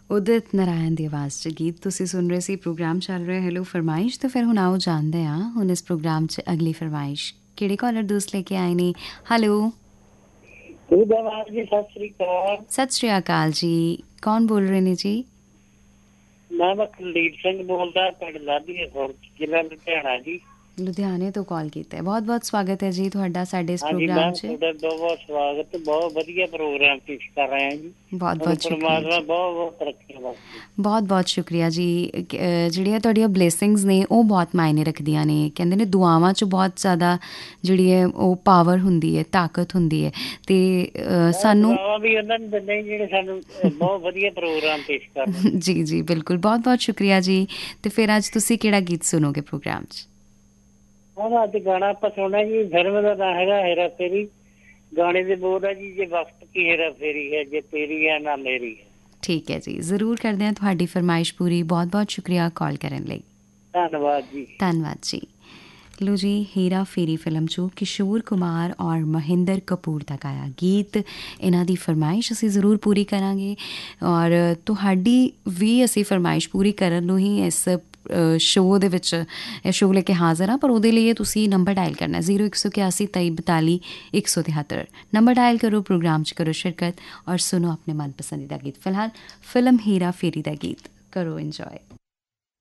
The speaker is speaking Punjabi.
ਉਦਿਤ ਨਾਰਾਇਣ ਦੀ ਆਵਾਜ਼ 'ਚ ਗੀਤ ਤੁਸੀਂ ਸੁਣ ਰਹੇ ਸੀ। ਪ੍ਰੋਗਰਾਮ ਚੱਲ ਰਿਹਾ ਹੈਲੋ ਫਰਮਾਇਸ਼। ਤਾਂ ਫਿਰ ਹੁਣ ਆਓ ਜਾਣਦੇ ਹਾਂ ਹੁਣ ਇਸ ਪ੍ਰੋਗਰਾਮ 'ਚ ਅਗਲੀ ਫਰਮਾਇਸ਼ ਕਿਹੜੇ ਕਾਲਰ ਦੋਸਤ ਲੈ ਕੇ ਆਏ ਨੇ। ਹੈਲੋ ਜੀ, ਸਤਿ ਸ੍ਰੀ ਅਕਾਲ। ਸਤਿ ਸ਼੍ਰੀ ਅਕਾਲ ਜੀ, ਕੌਣ ਬੋਲ ਰਹੇ ਨੇ ਜੀ? ਮੈਂ ਕੁਲਦੀਪ ਸਿੰਘ ਬੋਲਦਾ, ਪਿੰਡ ਲਾਧੀਏ ਖੁਰਦ, ਜ਼ਿਲ੍ਹਾ ਲੁਧਿਆਣਾ ਜੀ। ਲੁਧਿਆਣੇ ਤੋਂ ਕਾਲ ਕੀਤਾ ਹੈ। ਬਹੁਤ ਬਹੁਤ ਸਵਾਗਤ ਹੈ ਜੀ ਤੁਹਾਡਾ ਸਾਡੇ ਇਸ ਹਾਂਜੀ ਪ੍ਰੋਗਰਾਮ ਮੈਮ, 'ਚ। ਤੁਹਾਡਾ ਬਹੁਤ ਬਹੁਤ ਸਵਾਗਤ। ਬਹੁਤ ਵਧੀਆ ਪ੍ਰੋਗਰਾਮ ਪੇਸ਼ ਕਰ ਰਹੇ ਹਾਂ ਜੀ। ਬਹੁਤ ਬਹੁਤ ਸ਼ੁਕਰੀਆ ਪਰਮਾਤਮਾ ਜੀ, ਬਹੁਤ ਬਹੁਤ ਤਰੱਕੀਆਂ ਬਖਸ਼ੇ। ਬਹੁਤ ਬਹੁਤ ਸ਼ੁਕਰੀਆ ਜੀ। ਜਿਹੜੀਆਂ ਤੁਹਾਡੀਆਂ ਬਲੇਸਿੰਗਸ ਨੇ ਉਹ ਬਹੁਤ ਮਾਇਨੇ ਰੱਖਦੀਆਂ ਨੇ। ਕਹਿੰਦੇ ਨੇ ਦੁਆਵਾਂ 'ਚ ਬਹੁਤ ਜ਼ਿਆਦਾ ਜਿਹੜੀ ਹੈ ਉਹ ਪਾਵਰ ਹੁੰਦੀ ਹੈ, ਤਾਕਤ ਹੁੰਦੀ ਹੈ। ਅਤੇ ਸਾਨੂੰ ਦੁਆਵਾਂ ਵੀ ਉਹਨਾਂ ਨੂੰ ਦਿੰਦੇ ਜਿਹੜੇ ਸਾਨੂੰ ਬਹੁਤ ਵਧੀਆ ਪ੍ਰੋਗਰਾਮ ਪੇਸ਼ ਕਰਦੇ। ਜੀ ਜੀ ਬਿਲਕੁਲ, ਬਹੁਤ ਬਹੁਤ ਸ਼ੁਕਰੀਆ ਜੀ। ਅਤੇ ਫਿਰ ਅੱਜ ਤੁਸੀਂ ਕਿਹੜਾ ਗੀਤ ਸੁਣੋਗੇ ਪ੍ਰੋਗਰਾਮ 'ਚ? ਹਾਂ, ਅੱਜ ਗਾਣਾ ਆਪਾਂ ਸੁਣਿਆ ਜੀ, ਫਿਲਮ ਦਾ ਨਾਂ ਹੈਗਾ ਹੇਰਾ ਫੇਰੀ। ਗਾਣੇ ਦੇ ਬੋਲ ਆ ਜੀ, ਜੇ ਵਕਤ ਕੀ ਹੇਰਾ ਫੇਰੀ ਹੈ, ਜੇ ਤੇਰੀ ਹੈ ਨਾ ਮੇਰੀ ਹੈ। ਠੀਕ ਹੈ ਜੀ, ਜ਼ਰੂਰ ਕਰਦੇ ਹਾਂ ਤੁਹਾਡੀ ਫਰਮਾਇਸ਼ ਪੂਰੀ। ਬਹੁਤ ਬਹੁਤ ਸ਼ੁਕਰੀਆ ਕਾਲ ਕਰਨ ਲਈ। ਧੰਨਵਾਦ ਜੀ। ਧੰਨਵਾਦ ਜੀ। ਲੋ ਜੀ, ਹੇਰਾ ਫੇਰੀ ਫਿਲਮ 'ਚੋਂ ਕਿਸ਼ੋਰ ਕੁਮਾਰ ਔਰ ਮਹਿੰਦਰ ਕਪੂਰ ਦਾ ਗਾਇਆ ਗੀਤ, ਇਹਨਾਂ ਦੀ ਫਰਮਾਇਸ਼ ਅਸੀਂ ਜ਼ਰੂਰ ਪੂਰੀ ਕਰਾਂਗੇ। ਔਰ ਤੁਹਾਡੀ ਵੀ ਅਸੀਂ ਫਰਮਾਇਸ਼ ਪੂਰੀ ਕਰਨ ਨੂੰ ਹੀ ਇਸ ਸ਼ੋਅ ਦੇ ਵਿੱਚ ਇਹ ਸ਼ੋਅ ਲੈ ਕੇ ਹਾਜ਼ਰ ਹਾਂ। ਪਰ ਉਹਦੇ ਲਈ ਤੁਸੀਂ ਨੰਬਰ ਡਾਇਲ ਕਰਨਾ 0181 23 42 173 ਨੰਬਰ ਡਾਇਲ ਕਰੋ, ਪ੍ਰੋਗਰਾਮ 'ਚ ਕਰੋ ਸ਼ਿਰਕਤ ਔਰ ਸੁਣੋ ਆਪਣੇ ਮਨਪਸੰਦੀਦਾ ਗੀਤ। ਫਿਲਹਾਲ ਫਿਲਮ ਹੇਰਾ ਫੇਰੀ ਦਾ ਗੀਤ ਕਰੋ ਇੰਜੋਏ।